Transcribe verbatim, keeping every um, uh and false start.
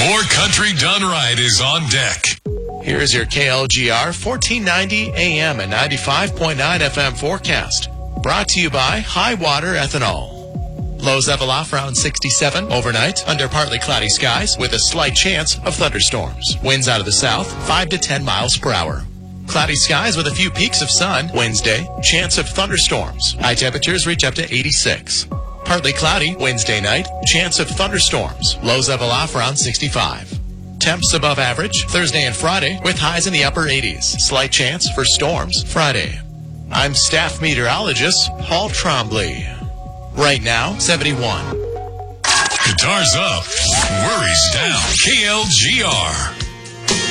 More Country Done Right is on deck. Here's your K L G R fourteen ninety A M and ninety-five point nine F M forecast. Brought to you by High Water Ethanol. Lows level off around sixty-seven overnight under partly cloudy skies with a slight chance of thunderstorms. Winds out of the south, five to ten miles per hour. Cloudy skies with a few peaks of sun. Wednesday, chance of thunderstorms. High temperatures reach up to eighty-six. Partly cloudy Wednesday night, chance of thunderstorms. Lows level off around sixty-five. Temps above average Thursday and Friday with highs in the upper eighties. Slight chance for storms Friday. I'm staff meteorologist Paul Trombley. Right now, seventy-one. Guitars up, worries down. K L G R.